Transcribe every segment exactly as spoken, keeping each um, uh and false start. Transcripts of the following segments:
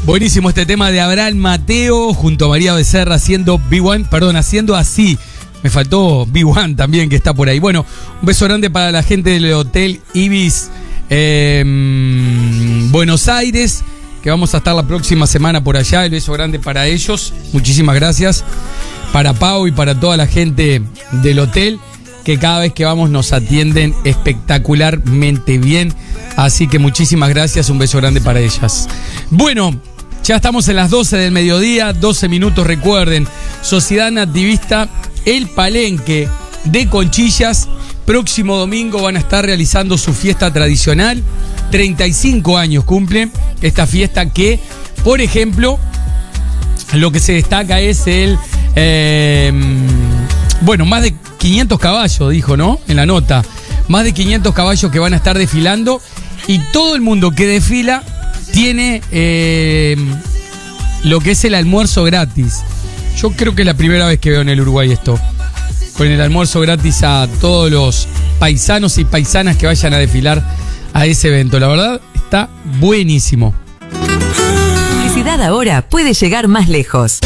Buenísimo este tema de Abraham Mateo junto a María Becerra haciendo B uno, perdón, haciendo así. Me faltó B uno también que está por ahí. Bueno, un beso grande para la gente del Hotel Ibis eh, Buenos Aires, que vamos a estar la próxima semana por allá. El beso grande para ellos. Muchísimas gracias. Para Pau y para toda la gente del hotel, que cada vez que vamos nos atienden espectacularmente bien. Así que muchísimas gracias, un beso grande para ellas. Bueno, ya estamos en las doce del mediodía, doce minutos, recuerden. Sociedad Nativista El Palenque de Conchillas, próximo domingo van a estar realizando su fiesta tradicional. treinta y cinco años cumple esta fiesta que, por ejemplo, lo que se destaca es el... Eh, bueno, más de quinientos caballos, dijo, ¿no? En la nota. Más de quinientos caballos que van a estar desfilando. Y todo el mundo que desfila tiene eh, lo que es el almuerzo gratis. Yo creo que es la primera vez que veo en el Uruguay esto. Con el almuerzo gratis a todos los paisanos y paisanas que vayan a desfilar a ese evento. La verdad, está buenísimo. Publicidad ahora puede llegar más lejos.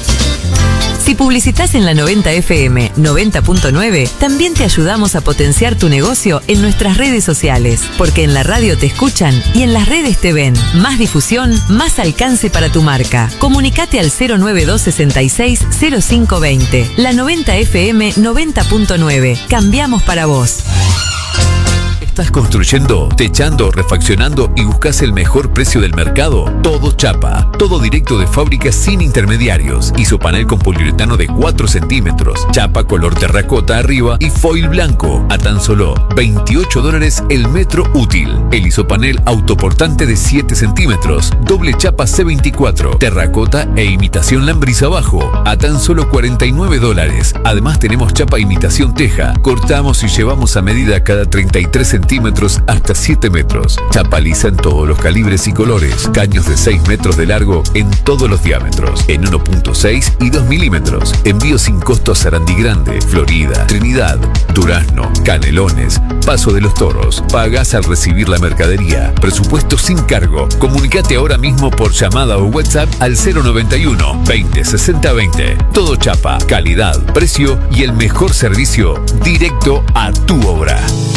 Si publicitas en la noventa F M noventa punto nueve, también te ayudamos a potenciar tu negocio en nuestras redes sociales, porque en la radio te escuchan y en las redes te ven. Más difusión, más alcance para tu marca. Comunicate al cero nueve dos seis seis cero cinco dos cero. La noventa F M noventa punto nueve. Cambiamos para vos. ¿Estás construyendo, techando, refaccionando y buscas el mejor precio del mercado? Todo chapa, todo directo de fábrica sin intermediarios. Isopanel con poliuretano de cuatro centímetros, chapa color terracota arriba y foil blanco a tan solo veintiocho dólares el metro útil. El isopanel autoportante de siete centímetros, doble chapa C veinticuatro, terracota e imitación lambriz abajo a tan solo cuarenta y nueve dólares. Además tenemos chapa imitación teja, cortamos y llevamos a medida cada treinta y tres centímetros hasta siete metros. Chapa lisa en todos los calibres y colores. Caños de seis metros de largo en todos los diámetros. En uno punto seis y dos milímetros. Envío sin costo a Sarandí Grande, Florida, Trinidad, Durazno, Canelones, Paso de los Toros. Pagás al recibir la mercadería. Presupuesto sin cargo. Comunicate ahora mismo por llamada o WhatsApp al cero noventa y uno veinte sesenta veinte. Todo chapa, calidad, precio y el mejor servicio directo a tu obra.